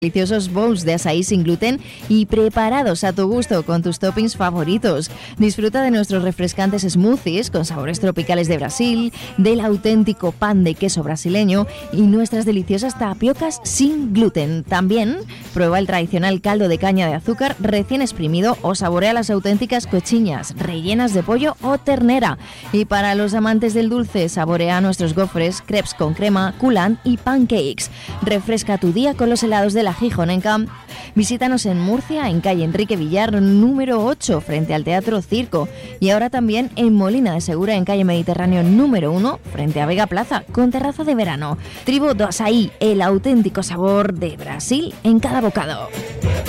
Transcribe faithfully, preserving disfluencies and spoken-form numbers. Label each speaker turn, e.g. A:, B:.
A: Deliciosos bowls de açaí sin gluten y preparados a tu gusto con tus toppings favoritos. Disfruta de nuestros refrescantes smoothies con sabores tropicales de Brasil, del auténtico pan de queso brasileño y nuestras deliciosas tapiocas sin gluten. También prueba el tradicional caldo de caña de azúcar recién exprimido o saborea las auténticas cochiñas rellenas de pollo o ternera. Y para los amantes del dulce, saborea nuestros gofres, crepes con crema, coulant y pancakes. Refresca tu día con los helados de la Gijonenca. Visítanos en Murcia, en calle Enrique Villar, número ocho, frente al Teatro Circo. Y ahora también en Molina de Segura, en calle Mediterráneo número uno, frente a Vega Plaza, con terraza de verano. Tribu do Açaí, el auténtico sabor de Brasil en cada bocado.